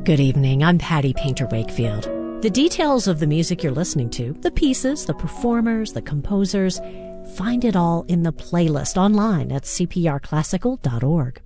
Good evening, I'm Patty Painter Wakefield. The details of the music you're listening to, the pieces, the performers, the composers, find it all in the playlist online at cprclassical.org.